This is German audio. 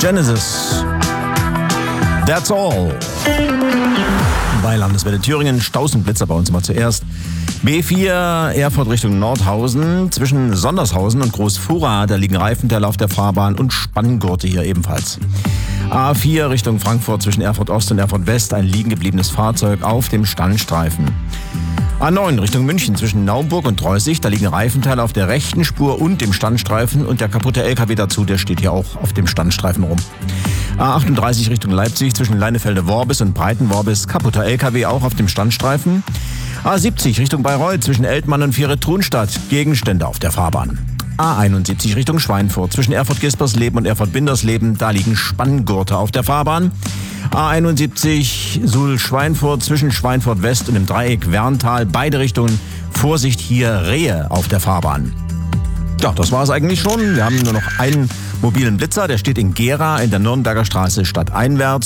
Genesis. That's all. Bei Landeswelle Thüringen, Stausenblitzer bei uns immer zuerst. B4 Erfurt Richtung Nordhausen. Zwischen Sondershausen und Großfura, da liegen Reifenteile auf der Fahrbahn und Spanngurte hier ebenfalls. A4 Richtung Frankfurt zwischen Erfurt Ost und Erfurt West, ein liegen gebliebenes Fahrzeug auf dem Standstreifen. A9 Richtung München zwischen Naumburg und Treußig, da liegen Reifenteile auf der rechten Spur und dem Standstreifen und der kaputte LKW dazu, der steht hier auch auf dem Standstreifen rum. A38 Richtung Leipzig zwischen Leinefelde-Worbis und Breitenworbis, kaputter LKW auch auf dem Standstreifen. A70 Richtung Bayreuth zwischen Eltmann und Viere-Trunstadt, Gegenstände auf der Fahrbahn. A71 Richtung Schweinfurt zwischen Erfurt-Gispersleben und Erfurt-Bindersleben, da liegen Spanngurte auf der Fahrbahn. A71 Suhl-Schweinfurt zwischen Schweinfurt West und dem Dreieck Werntal, beide Richtungen, Vorsicht hier Rehe auf der Fahrbahn. Ja, das war es eigentlich schon. Wir haben nur noch einen mobilen Blitzer, der steht in Gera in der Nürnberger Straße stadteinwärts.